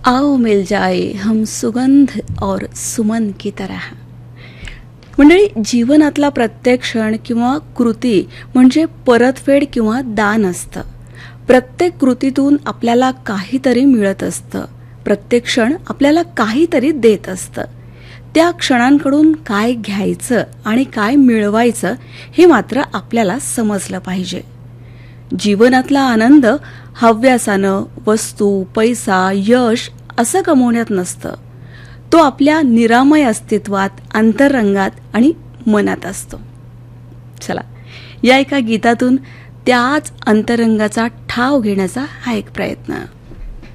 आओ मिल जाए हम सुगंध और सुमन की तरह. मंडळी, जीवनातला प्रत्येक क्षण किंवा कृती म्हणजे परतफेड किंवा दान असतं. प्रत्येक कृतीतून आपल्याला काहीतरी मिळत असतं. प्रत्येक क्षण आपल्याला काहीतरी देत असतं. त्या क्षणांकडून काय घ्यायचं आणि काय मिळवायचं हे मात्र आपल्याला समजलं पाहिजे. जीवनातला आनंद हव्यासानं, वस्तू, पैसा, यश असं कमवण्यात नसतं. तो आपल्या निरामय अस्तित्वात, अंतरंगात आणि मनात असतो. चला, या एका गीतातून त्याच अंतरंगाचा ठाव घेण्याचा हा एक प्रयत्न.